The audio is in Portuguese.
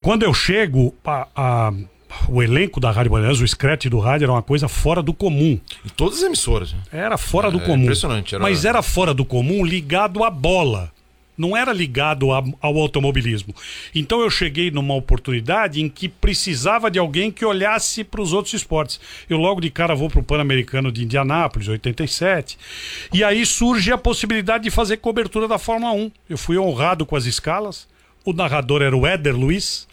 quando eu chego, o elenco da Rádio Bandeirantes, o scratch do rádio era uma coisa fora do comum. Em todas as emissoras. Era fora do comum. Impressionante. Mas era fora do comum ligado à bola. Não era ligado ao automobilismo. Então eu cheguei numa oportunidade em que precisava de alguém que olhasse para os outros esportes. Eu logo de cara vou para o Pan-Americano de Indianápolis, 87. E aí surge a possibilidade de fazer cobertura da Fórmula 1. Eu fui honrado com as escalas. O narrador era o Éder Luiz.